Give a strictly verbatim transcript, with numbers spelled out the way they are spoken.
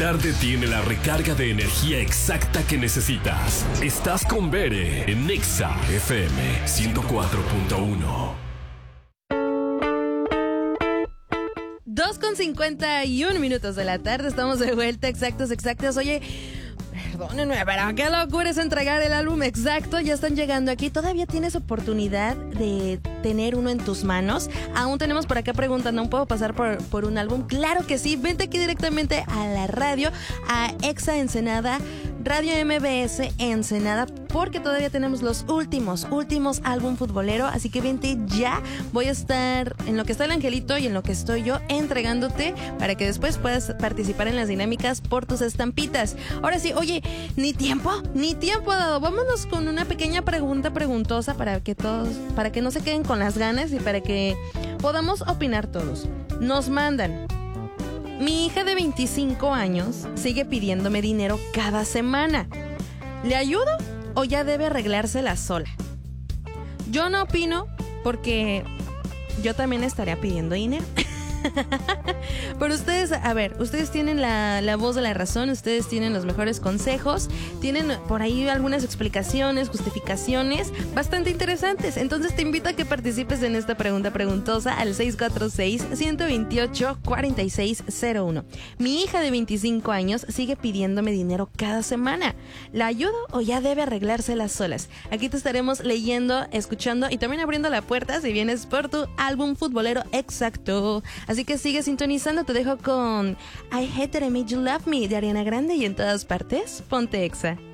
tarde tiene la recarga de energía exacta que necesitas. Estás con Bere en Nexa F M ciento cuatro punto uno. dos con cincuenta y un minutos de la tarde, estamos de vuelta, exactos, exactos. Oye, perdónenme, pero qué locura es entregar el álbum exacto. Ya están llegando aquí. Todavía tienes oportunidad de tener uno en tus manos. Aún tenemos por acá preguntando, ¿no puedo pasar por, por un álbum? Claro que sí. Vente aquí directamente a la radio, a Exa Ensenada, Radio M B S Ensenada, porque todavía tenemos los últimos, últimos álbum futbolero. Así que vente ya. Voy a estar en lo que está el angelito y en lo que estoy yo entregándote para que después puedas participar en las dinámicas por tus estampitas. Ahora sí, oye, ni tiempo, ni tiempo ha dado. Vámonos con una pequeña pregunta preguntosa para que todos, para que no se queden con las ganas y para que podamos opinar todos. Nos mandan: mi hija de veinticinco años sigue pidiéndome dinero cada semana. ¿Le ayudo o ya debe arreglársela sola? Yo no opino porque yo también estaría pidiendo dinero. Pero ustedes, a ver, ustedes tienen la, la voz de la razón, ustedes tienen los mejores consejos, tienen por ahí algunas explicaciones, justificaciones bastante interesantes. Entonces te invito a que participes en esta pregunta preguntosa al seis cuatro seis, uno dos ocho, cuatro seis cero uno. Mi hija de veinticinco años sigue pidiéndome dinero cada semana. ¿La ayudo o ya debe arreglárselas solas? Aquí te estaremos leyendo, escuchando y también abriendo la puerta si vienes por tu álbum futbolero exacto. Así que sigue sintonizando, te dejo con I Hate That I Made You Love Me de Ariana Grande y en todas partes, ponte Exa.